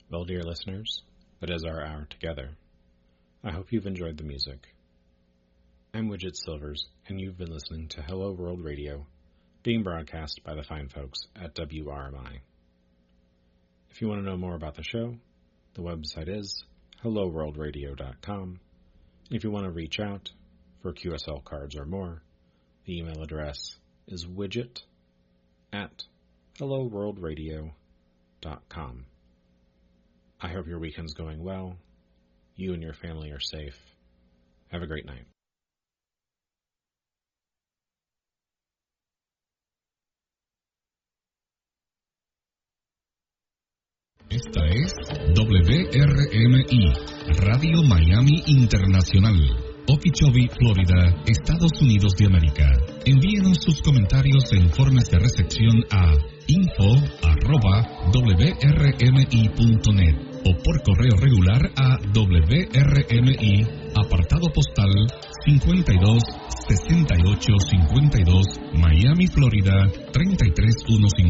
Well, dear listeners, that is our hour together. I hope you've enjoyed the music. I'm Widget Silvers, and you've been listening to Hello World Radio, being broadcast by the fine folks at WRMI. If you want to know more about the show, the website is helloworldradio.com. If you want to reach out for QSL cards or more, the email address is widget@helloworldradio.com. I hope your weekend's going well. You and your family are safe. Have a great night. Esta es WRMI, Radio Miami Internacional, Okeechobee, Florida, Estados Unidos de América. Envíenos sus comentarios e informes de recepción a info@wrmi.net o por correo regular a WRMI, apartado postal 526852, Miami, Florida 33150.